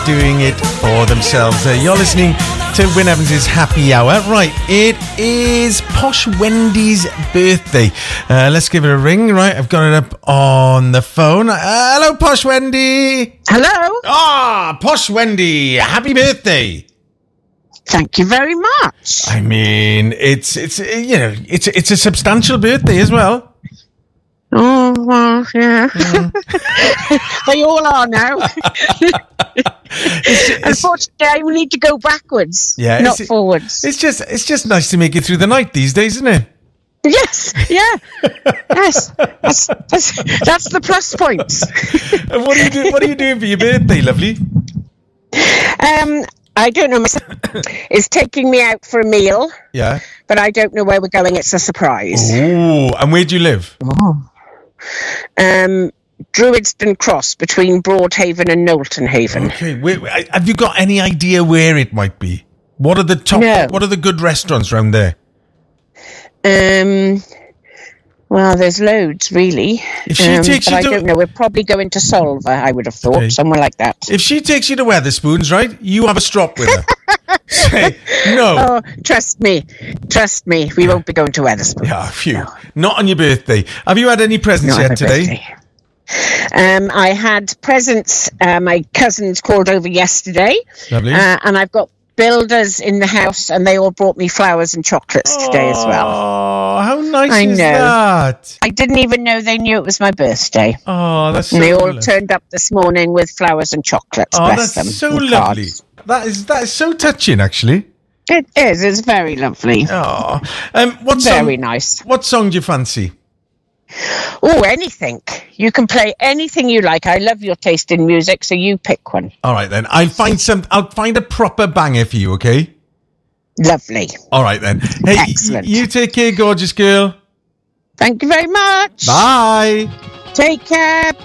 doing it for themselves. You're listening to Wyn Evans' Happy Hour. Right, it is Posh Wendy's birthday. Let's give it a ring. Right, I've got it up on the phone. Hello, Posh Wendy. Hello. Posh Wendy, happy birthday. Thank you very much. I mean, it's a substantial birthday as well. Oh, well, yeah. They all are now. Unfortunately, I need to go backwards, not forwards. It's just nice to make it through the night these days, isn't it? Yes, yeah. Yes. That's the plus points. And what are you doing for your birthday, lovely? I don't know. My son is taking me out for a meal. Yeah. But I don't know where we're going. It's a surprise. Oh, and where do you live? Druidston Cross, between Broadhaven and Knowlton Haven. Okay. Have you got any idea where it might be? What are the top? No. What are the good restaurants around there? Well, there's loads, really. If she takes but I don't know. We're probably going to Solva, I would have thought, Okay. somewhere like that. If she takes you to Wetherspoons, right, you have a strop with her. Say, no. Oh, trust me. We won't be going to Wetherspoons. Yeah, phew. No. Not on your birthday. Have you had any presents Not yet on today? birthday. I had presents. My cousins called over yesterday. Lovely. And I've got builders in the house, and they all brought me flowers and chocolates today as well. Oh, how nice I is know. that? I didn't even know they knew it was my birthday. Oh, that's so And they all lovely. turned up this morning with flowers and chocolates. Oh, bless that's them. so and lovely. cards. That is so touching, actually. It is. It's very lovely. Oh, Very nice. What song do you fancy? Oh, anything. You can play anything you like. I love your taste in music, so you pick one. All right then. I'll find a proper banger for you. Okay. Lovely. All right then. Hey, Excellent. You take care, gorgeous girl. Thank you very much. Bye. Take care.